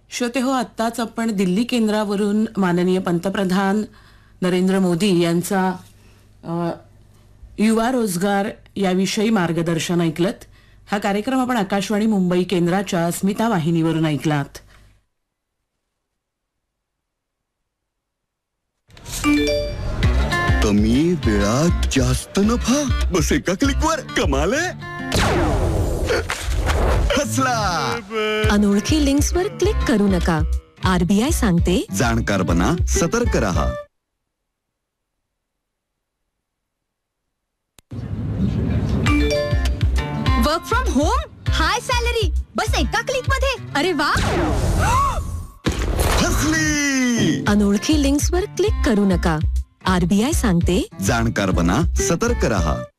श्रोते हो, आत्ताच आपण दिल्ली केंद्रावरून माननीय पंतप्रधान नरेंद्र मोदी यांचा युवा रोजगार याविषयी मार्गदर्शन ऐकलत. हा कार्यक्रम आपण आकाशवाणी मुंबई केंद्राच्या अस्मिता वाहिनीवरून ऐकलात. कमी वेळात जास्त नफा, बस एका क्लिकवर कमाल आहे. हसला. अनोळखी लिंक्सवर क्लिक करू नका. आरबीआय सांगते, जाणकार बना, सतर्क रहा. Work from home, high salary, बस एका क्लिक मध्ये. अरे वा. हसली. अनोळखी लिंक्सवर क्लिक करू नका. आरबीआय सांगते, जाणकार बना, सतर्क रहा.